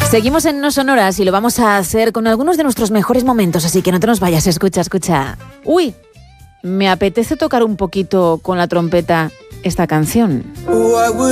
Seguimos en No Sonoras y lo vamos a hacer con algunos de nuestros mejores momentos, así que no te nos vayas, escucha. Uy, me apetece tocar un poquito con la trompeta esta canción.